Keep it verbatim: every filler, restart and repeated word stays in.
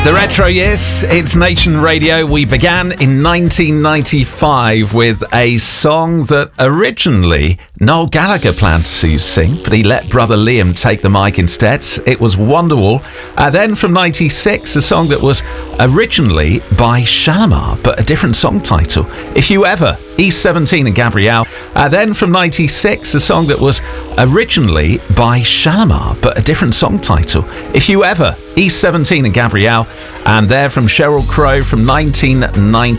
The Retro Years, it's Nation Radio. We began in nineteen ninety-five with a song that originally Noel Gallagher planned to sing, but he let brother Liam take the mic instead. It was Wonderwall. Uh, then from ninety-six, a song that was originally by Shalimar, but a different song title, If You Ever, East seventeen and Gabrielle. Uh, then from ninety-six, a song that was originally by Shalimar, but a different song title, If You Ever, East seventeen and Gabrielle. And there from Sheryl Crow from nineteen ninety.